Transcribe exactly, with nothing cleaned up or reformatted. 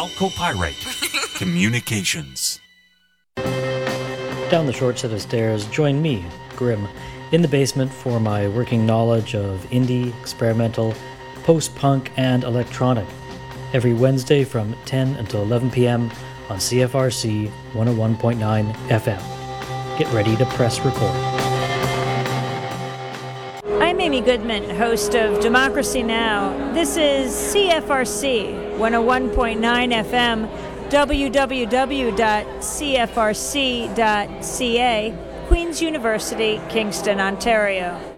Chalcopyrite Communications. Down the short set of stairs, join me, Grim, in the basement for my working knowledge of indie, experimental, post-punk, and electronic. Every Wednesday from ten until eleven p.m. on C F R C one oh one point nine F M. Get ready to press record. I'm Amy Goodman, host of Democracy Now! This is C F R C one oh one point nine F M, w w w dot c f r c dot c a, Queen's University, Kingston, Ontario.